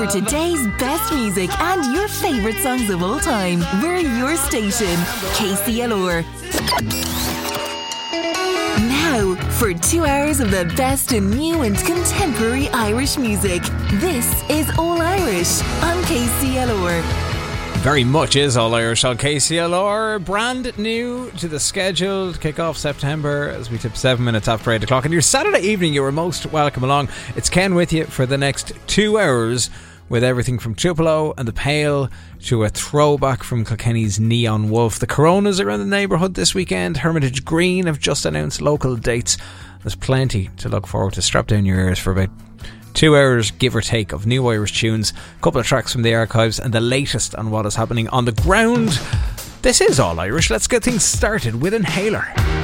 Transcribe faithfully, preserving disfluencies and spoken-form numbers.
for today's best music and your favourite songs of all time. We're your station, K C L R. Now, for two hours of the best in new and contemporary Irish music, this is All Irish on K C L R. Very much is All Irish on K C L R. Brand new to the schedule to kick off September as we tip seven minutes after eight o'clock. And your Saturday evening, you are most welcome along. It's Ken with you for the next two hours with everything from Tupelo and the Pale to a throwback from Kilkenny's Neon Wolf. The Coronas are in the neighbourhood this weekend. Hermitage Green have just announced local dates. There's plenty to look forward to. Strap down your ears for about two hours, give or take, of new Irish tunes, a couple of tracks from the archives, and the latest on what is happening on the ground. This is All Irish. Let's get things started with Inhaler.